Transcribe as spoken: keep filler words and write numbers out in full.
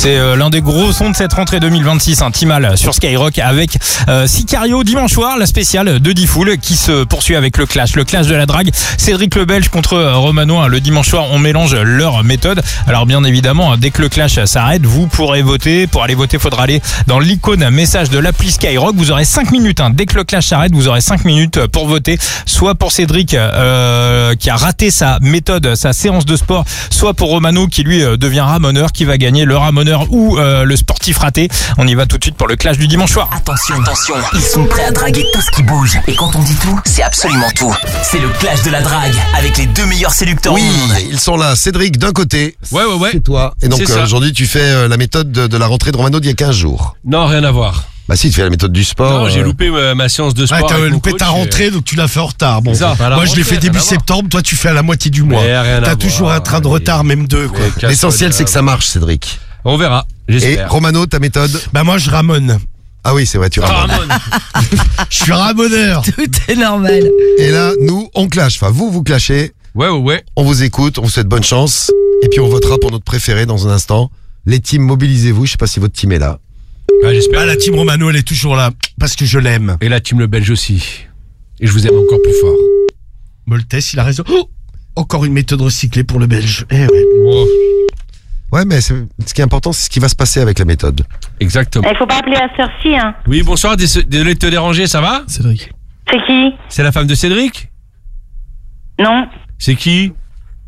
C'est euh, l'un des gros sons de cette rentrée deux mille vingt-six, un Timal sur Skyrock avec euh, Sicario dimanche soir, la spéciale de D-Fool qui se poursuit avec le clash, le clash de la drague. Cédric le Belge contre euh, Romano, hein, le dimanche soir, on mélange leurs méthodes. Alors bien évidemment, dès que le clash s'arrête, vous pourrez voter. Pour aller voter, il faudra aller dans l'icône message de l'appli Skyrock. Vous aurez cinq minutes, hein. Dès que le clash s'arrête, vous aurez cinq minutes pour voter, soit pour Cédric euh, qui a raté sa méthode, sa séance de sport, soit pour Romano qui lui euh, devient ramoneur, qui va gagner le ramoneur ou euh, le sportif raté. On y va tout de suite pour le clash du dimanche soir. Attention, attention, ils sont prêts à draguer tout ce qui bouge. Et quand on dit tout, c'est absolument tout. C'est le clash de la drague avec les deux meilleurs séducteurs Oui, au monde. ils sont là. Cédric d'un côté. Ouais, ouais, ouais. C'est toi. Et donc C'est euh, ça. aujourd'hui, tu fais euh, la méthode de, de la rentrée de Romano d'il y a quinze jours. Non, rien à voir. Bah si, tu fais la méthode du sport. Non, j'ai euh, loupé ma, ma séance de sport. Ouais, t'as avec mon loupé coach, ta et- rentrée, donc tu l'as fait en retard. Bon, Ça, pas la moi je l'ai rentrée, fait début rien à voir. septembre, toi tu fais à la moitié du mois. Mais rien à T'as voir. toujours un train de Mais- retard, même deux, quoi. Mais casse-toi L'essentiel, de- c'est que ça marche, Cédric. On verra, Et j'espère. Romano, ta méthode? Bah moi je ramone. Ah oui, c'est vrai, tu ramonnes. Ramon. Je suis ramoneur. Tout est normal. Et là, nous, on clash. Enfin, vous, vous clashez. Ouais, ouais, ouais. On vous écoute, on vous souhaite bonne chance. Et puis on votera pour notre préféré dans un instant. Les teams, mobilisez-vous. Je sais pas si votre team est là. Ouais, j'espère. Bah la team Romano elle est toujours là, parce que je l'aime. Et la team Le Belge aussi. Et je vous aime encore plus fort. Moltès, il a raison. Oh, encore une méthode recyclée pour le Belge. Eh ouais. Oh, Ouais, mais c'est- ce qui est important, c'est ce qui va se passer avec la méthode. exactement. Il faut pas appeler à cette heure-ci, hein. Oui, bonsoir, dés- désolé de te déranger, ça va? Cédric. C'est qui? C'est la femme de Cédric? Non. C'est qui?